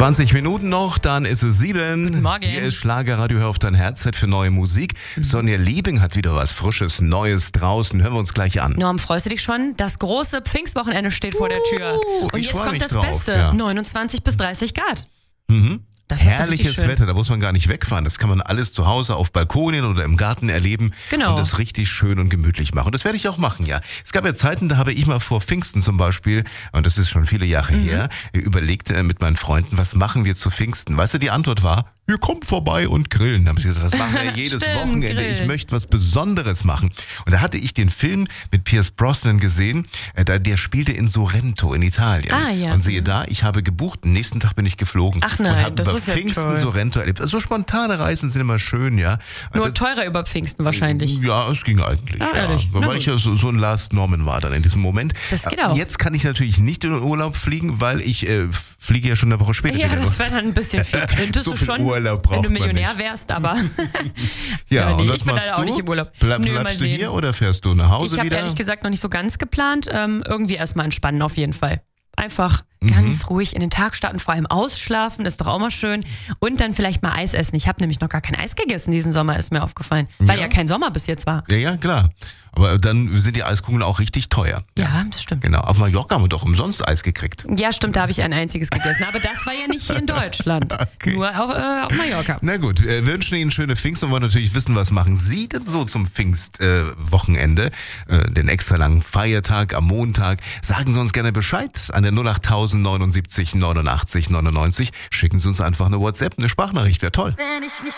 20 Minuten noch, dann ist es 7. Guten Morgen. Hier ist Schlagerradio, hör auf dein Headset für neue Musik. Sonja Liebing hat wieder was Frisches, Neues draußen. Hören wir uns gleich an. Norm, freust du dich schon? Das große Pfingstwochenende steht vor der Tür. Und ich jetzt freu kommt mich das drauf, Beste. ja. 29 bis 30 Grad. Das ist doch richtig Herrliches schön. Wetter, da muss man gar nicht wegfahren. Das kann man alles zu Hause auf Balkonien oder im Garten erleben Genau. und das richtig schön und gemütlich machen. Und das werde ich auch machen, ja. Es gab ja Zeiten, da habe ich mal vor Pfingsten zum Beispiel, und das ist schon viele Jahre her, überlegt mit meinen Freunden, was machen wir zu Pfingsten? Weißt du, die Antwort war, wir kommen vorbei und grillen. Da haben sie gesagt, das machen wir jedes Stimmt, Wochenende. grillen. Ich möchte was Besonderes machen. Und da hatte ich den Film mit Pierce Brosnan gesehen, der spielte in Sorrento in Italien. Ah, ja. Und siehe da, ich habe gebucht, am nächsten Tag bin ich geflogen. Ach nein, und habe das über ist ja Pfingsten toll. Sorrento erlebt. Also so spontane Reisen sind immer schön, ja. Nur Das- teurer über Pfingsten wahrscheinlich. Ja, es ging eigentlich. Ah, ja. ehrlich? Na Weil ich ja so ein Last Norman war dann in diesem Moment. Das geht auch. Jetzt kann ich natürlich nicht in den Urlaub fliegen, weil ich fliege ja schon eine Woche später Ja, wieder. das wäre dann ein bisschen viel. Könntest So du viel schon, Urlaub wenn braucht du man Millionär nicht. wärst, aber Ja, nee, und was ich bin machst leider du? auch nicht im Urlaub. Bleibst mal du sehen. hier oder fährst du nach Hause Ich habe wieder? ehrlich gesagt noch nicht so ganz geplant. Irgendwie erstmal entspannen auf jeden Fall. Einfach ganz ruhig in den Tag starten, vor allem ausschlafen, ist doch auch mal schön. Und dann vielleicht mal Eis essen. Ich habe nämlich noch gar kein Eis gegessen diesen Sommer, ist mir aufgefallen. Weil ja kein Sommer bis jetzt war. Ja, klar. Aber dann sind die Eiskugeln auch richtig teuer. Ja, das stimmt. Genau. Auf Mallorca haben wir doch umsonst Eis gekriegt. Ja, stimmt, da habe ich ein einziges gegessen. Aber das war ja nicht hier in Deutschland. Okay. Nur auf Mallorca. Na gut, wir wünschen Ihnen schöne Pfingsten und wollen natürlich wissen, was machen Sie denn so zum Pfingstwochenende, den extra langen Feiertag am Montag. Sagen Sie uns gerne Bescheid an der 08000 79 89 99. Schicken Sie uns einfach eine WhatsApp, eine Sprachnachricht, wäre toll. Wenn ich nicht